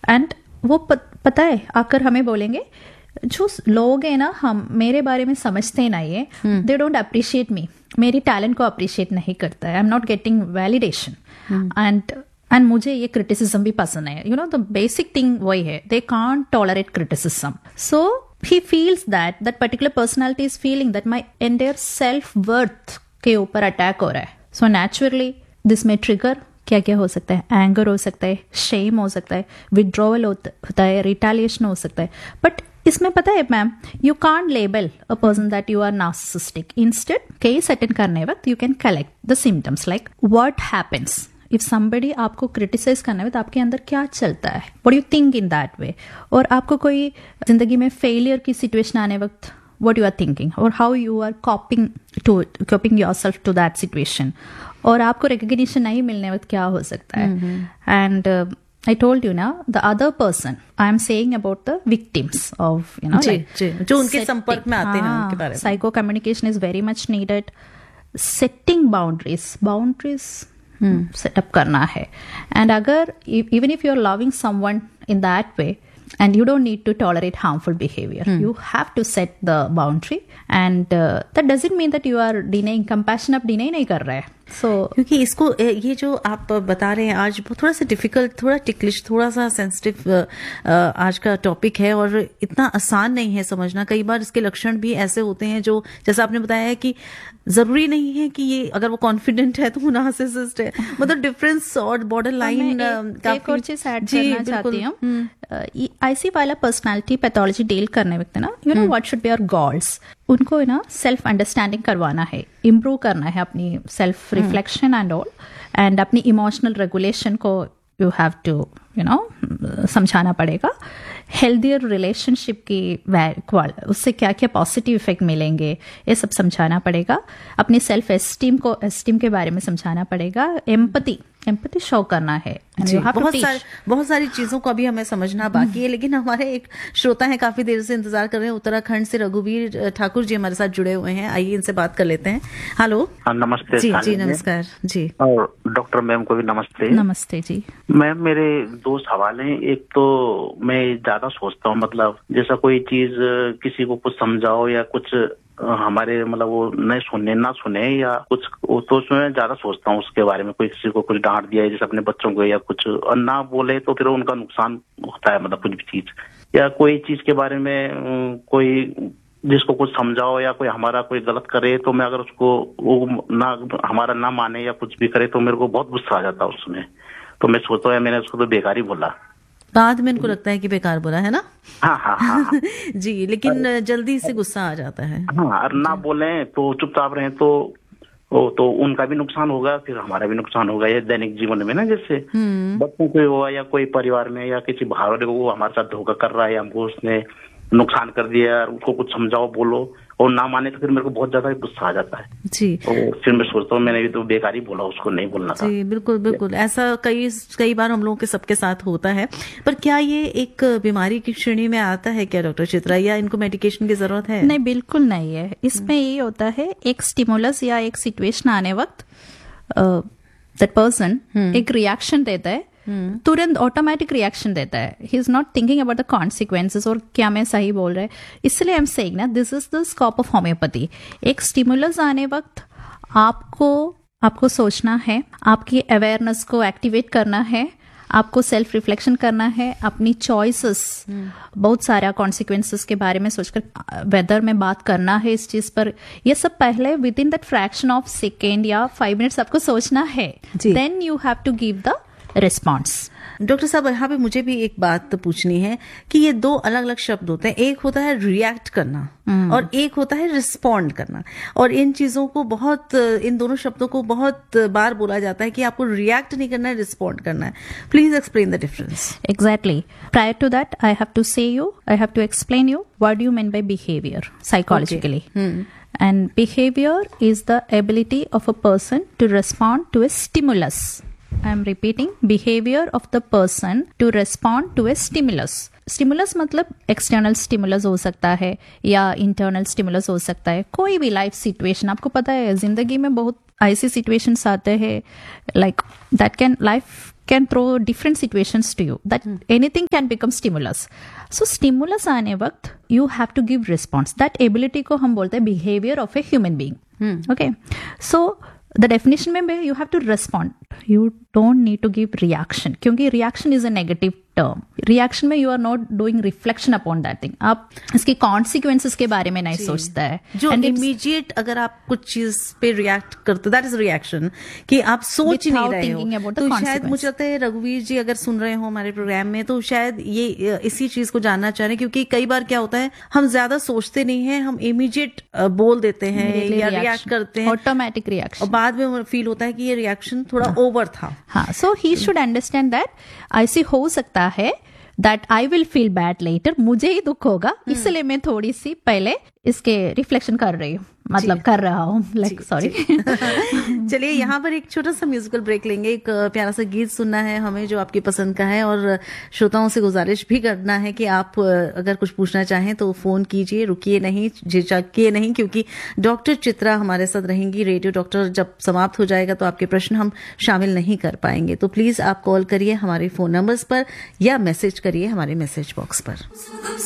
And वो पता है आकर हमें बोलेंगे, जो लोग हैं ना, हम मेरे बारे में समझते नहीं है, दे डोंट अप्रिशिएट मी, मेरी टैलेंट को अप्रिशिएट नहीं करता है, I am not getting validation, and मुझे ये क्रिटिसिज्म भी पसंद है. You know the basic thing वही है, they can't tolerate criticism. So he feels that particular personality is feeling that my entire self worth के ऊपर अटैक हो रहा है. सो नेचुरली दिस में ट्रिगर क्या क्या हो सकता है, एंगर हो सकता है, शेम हो सकता है, विड्रॉवल होता है, रिटेलिएशन हो सकता है. बट इसमें पता है ma'am, you can't label a person that you are narcissistic. Instead case attend करने वक्त you can collect the symptoms like what happens if somebody आपको क्रिटिसाइज करना है तो आपके अंदर क्या चलता है, what you think in that way. और आपको कोई जिंदगी में फेलियर की सिचुएशन आने वक्त what you are thinking or how you are coping yourself to that situation, और आपको recognition नहीं मिलने वक्त क्या हो सकता है. And I told you now, the other person, I am saying about the victims of, you know, जो उनके संपर्क में आते हैं उनके बारे में. Psycho communication is very much needed. Setting boundaries set up करना है. And अगर even if you are loving someone in that way, and you don't need to tolerate harmful behavior. You have to set the boundary, and that doesn't mean that you are denying compassion. आप deny नहीं कर रहे हैं. So क्योंकि इसको ये जो आप बता रहे हैं आज वो थोड़ा सा डिफिकल्ट, थोड़ा टिकलिश, थोड़ा सा सेंसिटिव आज का टॉपिक है और इतना आसान नहीं है समझना. कई बार इसके लक्षण भी ऐसे होते हैं जो, जैसा आपने बताया है कि जरूरी नहीं है कि ये अगर वो कॉन्फिडेंट है तो वो नार्सिसिस्ट है. मतलब डिफरेंस और बॉर्डर लाइन. एक और चीज ऐड करना चाहती हूँ. ऐसी वाला पर्सनालिटी पैथोलॉजी डील करने वक्त ना, you know what should be our goals. उनको ना सेल्फ अंडरस्टैंडिंग करवाना है, इम्प्रूव करना है अपनी self reflection and all, and अपनी इमोशनल रेगुलेशन को you have to you know समझाना पड़ेगा. हेल्दियर रिलेशनशिप की उससे क्या क्या पॉजिटिव इफेक्ट मिलेंगे ये सब समझाना पड़ेगा. अपनी सेल्फ एस्टीम के बारे में समझाना पड़ेगा. एम्पैथी शो करना है. बहुत सारी चीजों को अभी हमें समझना बाकी है. लेकिन हमारे एक श्रोता है, काफी देर से इंतजार कर रहे हैं, उत्तराखंड से रघुवीर ठाकुर जी हमारे साथ जुड़े हुए हैं. आइए इनसे बात कर लेते हैं. हेलो. नमस्ते. जी नमस्कार जी. और डॉक्टर मैम को भी नमस्ते. नमस्ते जी. मैम मेरे दो सवाल हैं. एक तो मैं ज्यादा सोचता हूँ, मतलब जैसा कोई चीज किसी को कुछ समझाओ या कुछ हमारे मतलब वो नहीं ना सुने या कुछ, तो उसमें ज्यादा सोचता हूँ उसके बारे में. कोई किसी को कुछ डांट दिया है जैसे अपने बच्चों को या कुछ, और ना बोले तो फिर उनका नुकसान होता है. मतलब कुछ भी चीज या कोई चीज के बारे में कोई जिसको कुछ समझाओ या कोई हमारा कोई गलत करे तो मैं अगर उसको वो ना हमारा ना माने या कुछ भी करे तो मेरे को बहुत गुस्सा आ जाता है उसमें. तो मैं सोचता हूँ मैंने उसको तो बेकार ही बोला. बाद में इनको लगता है कि बेकार बोला है ना. हाँ. जी, लेकिन जल्दी से गुस्सा आ जाता है. हाँ, और ना बोले तो चुपचाप रहे तो उनका भी नुकसान होगा, फिर हमारा भी नुकसान होगा. ये दैनिक जीवन में ना, जैसे बच्चों को हुआ या कोई परिवार में या किसी भावना को वो हमारे साथ धोखा कर रहा है, हमको उसने नुकसान कर दिया, उसको कुछ समझाओ बोलो और ना माने तो फिर मेरे को बहुत ज्यादा गुस्सा आ जाता है. जी. तो फिर मैं सोचता हूँ मैंने भी तो बेकार ही बोला, उसको नहीं बोलना था. जी बिल्कुल ऐसा कई बार हम लोगों के सबके साथ होता है. पर क्या ये एक बीमारी की श्रेणी में आता है क्या डॉक्टर चित्रा, या इनको मेडिकेशन की जरूरत है? नहीं, बिल्कुल नहीं है. इसमें ये होता है एक स्टिमुलस या एक सिचुएशन आने वक्त दैट पर्सन एक रिएक्शन देता है, तुरंत ऑटोमेटिक रिएक्शन देता है. He is not thinking about the consequences और क्या मैं सही बोल रहा है. इसलिए आई एम सेइंग ना, this is the scope of homeopathy. एक स्टिमुलस आने वक्त आपको सोचना है, आपकी अवेयरनेस को एक्टिवेट करना है, आपको सेल्फ रिफ्लेक्शन करना है, अपनी चॉइसेस बहुत सारा कॉन्सिक्वेंसेस के बारे में सोचकर वेदर में बात करना है इस चीज पर. ये सब पहले with in that fraction of second या 5 मिनट्स आपको सोचना है. Then you have to give the response. Doctor साहब, यहाँ पे मुझे भी एक बात पूछनी है कि ये दो अलग अलग शब्द होते हैं. एक होता है रिएक्ट करना और एक होता है रिस्पॉन्ड करना. और इन चीजों को इन दोनों शब्दों को बहुत बार बोला जाता है कि आपको रिएक्ट नहीं करना है, रिस्पॉन्ड करना है. Please explain the difference. Exactly. Prior to that, I have to explain you what do you mean by behavior psychologically. Okay. And behavior is the ability of a person to respond to a stimulus. I am repeating, behavior of the person to respond to a stimulus. Stimulus मतलब external stimulus हो सकता है या internal stimulus हो सकता है. कोई भी लाइफ सिचुएशन, आपको पता है जिंदगी में बहुत ऐसी सिचुएशंस आते हैं like that can life can throw different situations to you, that anything can become stimulus. So stimulus आने वक्त you have to give response. That ability को हम बोलते हैं behavior of a human being. Okay, so the definition में you have to respond. You don't need to give reaction, क्योंकि reaction is a negative term. Reaction में you are not doing reflection upon that thing. आप इसकी consequences के बारे में नहीं सोचता है. जो And it's immediate अगर आप कुछ चीज पे रिएक्ट करते, दैट इज रिएक्शन, कि आप सोच ही नहीं Without रहे thinking हो. about the तो शायद consequence. मुझे लगता है रघुवीर जी अगर सुन रहे हो हमारे प्रोग्राम में तो शायद ये इसी चीज को जानना चाह रहे हैं, क्योंकि कई बार क्या होता है हम ज्यादा सोचते नहीं है, हम इमीडिएट बोल देते हैं immediately या reaction. रिएक्ट करते हैं Automatic और reaction. बाद में फील होता है कि ये रिएक्शन थोड़ा ओवर था. हाँ, so he should understand that ऐसे हो सकता है that I will feel bad later, मुझे ही दुख होगा, इसलिए मैं थोड़ी सी पहले इसके रिफ्लेक्शन कर रही हूँ, मतलब कर रहा हूँ, लाइक सॉरी. चलिए यहाँ पर एक छोटा सा म्यूजिकल ब्रेक लेंगे. एक प्यारा सा गीत सुनना है हमें जो आपकी पसंद का है, और श्रोताओं से गुजारिश भी करना है कि आप अगर कुछ पूछना चाहें तो फोन कीजिए, रुकिए नहीं, झिझकिए नहीं, क्योंकि डॉक्टर चित्रा हमारे साथ रहेंगी. रेडियो डॉक्टर जब समाप्त हो जाएगा तो आपके प्रश्न हम शामिल नहीं कर पाएंगे. तो प्लीज आप कॉल करिए हमारे फोन नंबर्स पर या मैसेज करिए हमारे मैसेज बॉक्स पर.